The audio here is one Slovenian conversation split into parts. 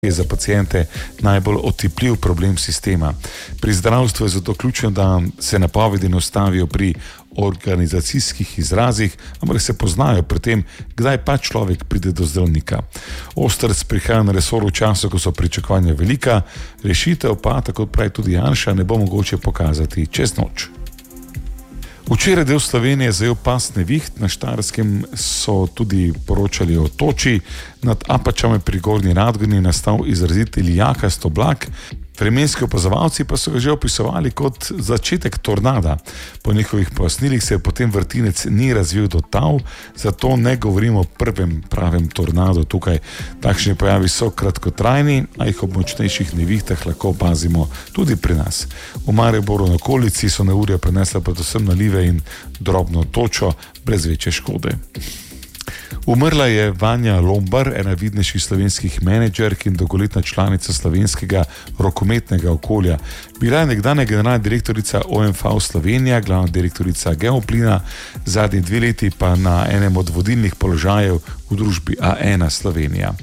je za pacijente najbolj otipljiv problem sistema. Pri zdravstvu je zato ključno, da se napovedi ne ustavijo pri organizacijskih izrazih, ampak se poznajo pri tem, kdaj pa človek pride do zdravnika. Ostrc prihaja na resor v času, ko so pričakovanja velika, rešitev pa, tako pravi tudi Janša, ne bo mogoče pokazati čez noč. Včeraj del Slovenije zajel pas neviht, na Štajerskem so tudi poročali o toči, nad Apačami pri Gornji Radgoni nastal izrazit elijjakast oblak. Vremenski opazovalci pa so ga že opisovali kot začetek tornada. Po njihovih pojasnilih se potem vrtinec ni razvil do tal, zato ne govorimo o prvem pravem tornadu tukaj. Takšni pojavi so kratkotrajni, a jih ob močnejših nevihtah lahko opazimo tudi pri nas. V Mariboru in okolici so neurja prenesla predvsem nalive in drobno točo brez večje škode. Umrla je Vanja Lombar, ena vidnejših slovenskih menedžerk in dolgoletna članica slovenskega rokometnega okolja. Bila je nekdanja generalna direktorica OMV Slovenija, glavna direktorica Geoplina, zadnji 2 leti pa na enem od vodilnih položajev v družbi A1 Slovenija.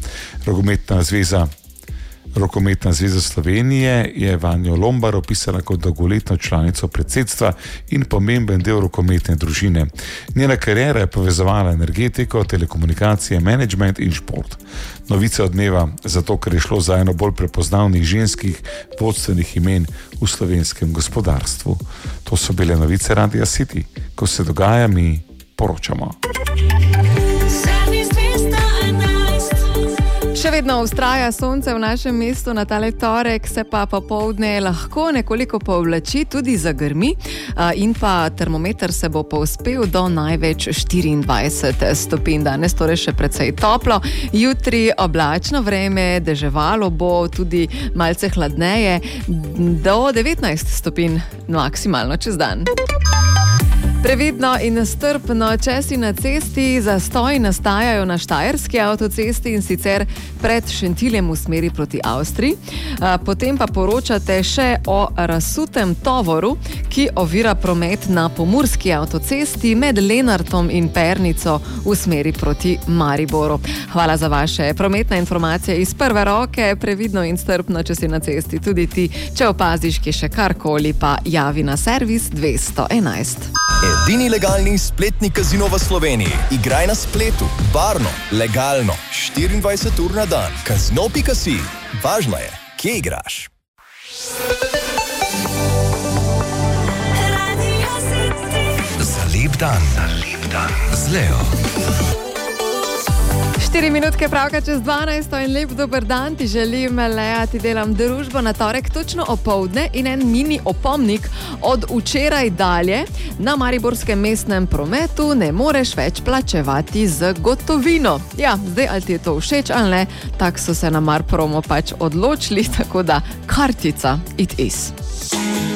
Rokometna zveza Slovenije je Vanjo Lombar opisala kot dolgoletno članico predsedstva in pomemben del rokometne družine. Njena kariera je povezovala energetiko, telekomunikacije, menedžment in šport. Novica odmeva zato, ker je šlo za eno bolj prepoznavnih ženskih vodstvenih imen v slovenskem gospodarstvu. To so bile novice Radia City. Ko se dogaja, mi poročamo. Še vedno vztraja sonce v našem mestu, na tale torek se pa popoldne lahko nekoliko povlači, tudi zagrmi in pa termometer se bo povzpel do največ 24 stopinj. Danes torej še precej toplo, jutri oblačno vreme, deževalo bo, tudi malce hladneje, do 19 stopinj maksimalno čez dan. Previdno in strpno, če si na cesti, zastoji nastajajo na Štajerski avtocesti in sicer pred Šentiljem v smeri proti Avstriji. Potem pa poročate še o razsutem tovoru, ki ovira promet na Pomurski avtocesti med Lenartom in Pernico v smeri proti Mariboru. Hvala za vaše prometne informacije iz prve roke. Previdno in strpno, če si na cesti, tudi ti, če opaziš, ki še karkoli, pa javi na servis 211. Edini legalni spletni kazino v Sloveniji. Igraj na spletu, varno, legalno, 24 ur na dan. Kazino.si. Važno je, kje igraš. Za lep dan. Z Leo. 4 minutke pravka čez 12 in lep dober dan ti želim, Lea, ti delam družbo na torek točno opoldne in en mini opomnik od včeraj dalje. Na mariborskem mestnem prometu ne moreš več plačevati z gotovino. Ja, zdaj ali ti je to všeč ali ne, tako so se na Marpromo pač odločili, tako da kartica it is.